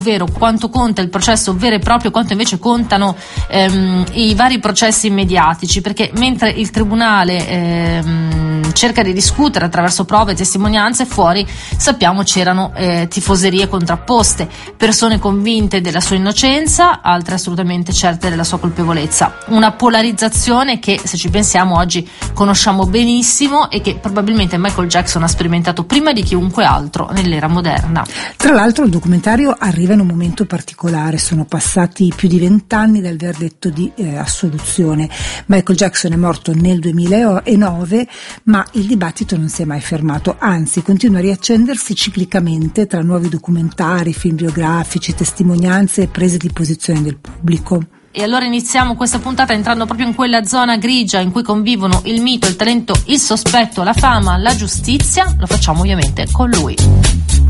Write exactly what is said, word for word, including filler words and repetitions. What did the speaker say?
ovvero quanto conta il processo vero e proprio, quanto invece contano ehm, i vari processi mediatici, perché mentre il tribunale ehm, cerca di discutere attraverso prove e testimonianze, fuori sappiamo c'erano eh, tifoserie contrapposte, persone convinte della sua innocenza, altre assolutamente certe della sua colpevolezza, una polarizzazione che, se ci pensiamo, oggi conosciamo benissimo e che probabilmente Michael Jackson ha sperimentato prima di chiunque altro nell'era moderna. Tra l'altro il documentario arriva in un momento particolare, sono passati più di vent'anni dal verdetto di eh, assoluzione. Michael Jackson è morto nel duemilanove, ma il dibattito non si è mai fermato, anzi continua a riaccendersi ciclicamente tra nuovi documentari, film biografici, testimonianze e prese di posizione del pubblico. E allora iniziamo questa puntata entrando proprio in quella zona grigia in cui convivono il mito, il talento, il sospetto, la fama, la giustizia. Lo facciamo ovviamente con lui.